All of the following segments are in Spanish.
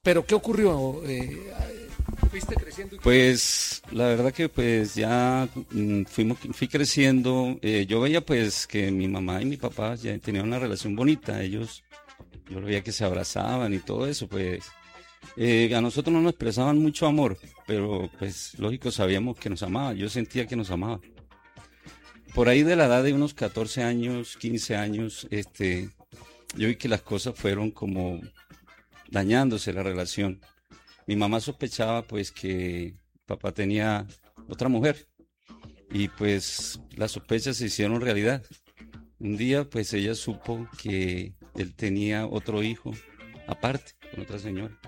Pero ¿qué ocurrió? ¿Fuiste creciendo? Pues la verdad que pues ya fui creciendo. Yo veía pues que mi mamá y mi papá ya tenían una relación bonita. Yo veía que se abrazaban y todo eso. Pues a nosotros no nos expresaban mucho amor, pero pues lógico sabíamos que nos amaba. Yo sentía que nos amaba. Por ahí de la edad de unos 14 años, 15 años, yo vi que las cosas fueron como dañándose la relación. Mi mamá sospechaba pues que papá tenía otra mujer y pues las sospechas se hicieron realidad. Un día pues ella supo que él tenía otro hijo aparte con otra señora.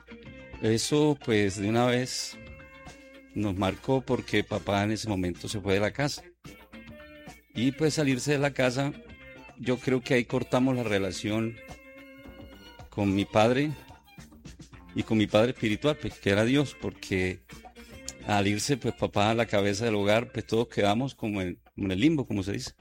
Eso pues de una vez nos marcó porque papá en ese momento se fue de la casa. Y pues salirse de la casa, yo creo que ahí cortamos la relación con mi padre y con mi padre espiritual, pues que era Dios, porque al irse pues papá a la cabeza del hogar, pues todos quedamos como en el limbo, como se dice.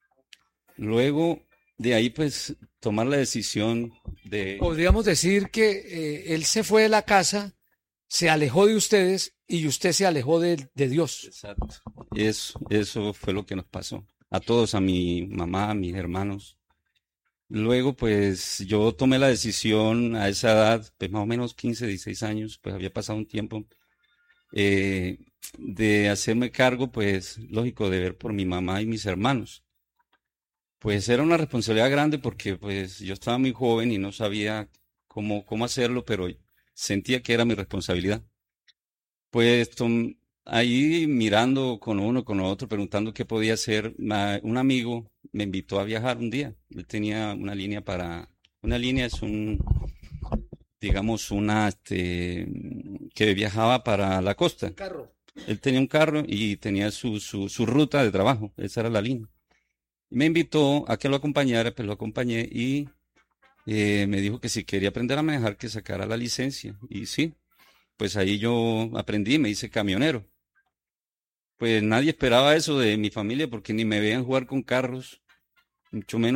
Luego de ahí pues tomar la decisión de... Podríamos decir que él se fue de la casa, se alejó de ustedes y usted se alejó de Dios. Exacto. Eso fue lo que nos pasó. A todos, a mi mamá, a mis hermanos. Luego, pues yo tomé la decisión a esa edad, pues más o menos 15, 16 años, pues había pasado un tiempo, eh, de hacerme cargo, pues lógico, de ver por mi mamá y mis hermanos. Pues era una responsabilidad grande porque pues yo estaba muy joven y no sabía cómo hacerlo, pero sentía que era mi responsabilidad. Pues ahí mirando con uno, con otro, preguntando qué podía hacer, un amigo me invitó a viajar un día. Él tenía una línea es digamos, que viajaba para la costa. Carro. Él tenía un carro y tenía su ruta de trabajo, esa era la línea. Y me invitó a que lo acompañara, pues lo acompañé y me dijo que si quería aprender a manejar, que sacara la licencia. Y sí, pues ahí yo aprendí, me hice camionero. Pues nadie esperaba eso de mi familia porque ni me veían jugar con carros, mucho menos